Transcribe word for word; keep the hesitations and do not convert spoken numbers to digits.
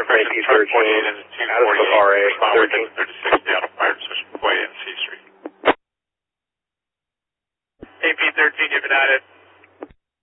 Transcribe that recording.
A P thirteen, out of the R A, thirteen. thirty-six, down to fire position point and C Street. A P thirteen, you've been added.